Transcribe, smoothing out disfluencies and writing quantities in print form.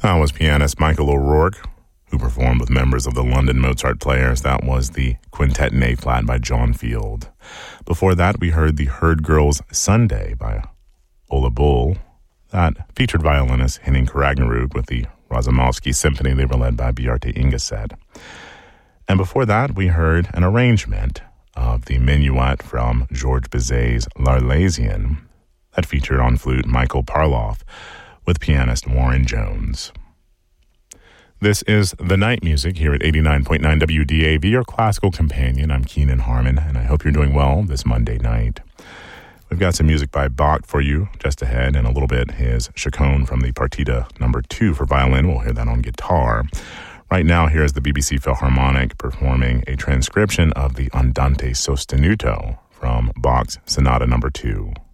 That was pianist Michael O'Rourke, who performed with members of the London Mozart Players. That was the Quintet in A-flat by John Field. Before that, we heard the Herd Girls Sunday by Ola Bull. That featured violinist Henning Kragnerud with the Razumovsky Symphony. They were led by Bjarte Ingeset. And before that, we heard an arrangement of the minuet from Georges Bizet's L'Arlésienne that featured on flute Michael Parloff with pianist Warren Jones. This is The Night Music here at 89.9 WDAV, your classical companion. I'm Keenan Harmon, and I hope you're doing well this Monday night. We've got some music by Bach for you just ahead, and a little bit his Chaconne from the Partita No. 2 for violin. We'll hear that on guitar. Right now, here's the BBC Philharmonic performing a transcription of the Andante Sostenuto from Bach's Sonata No. 2.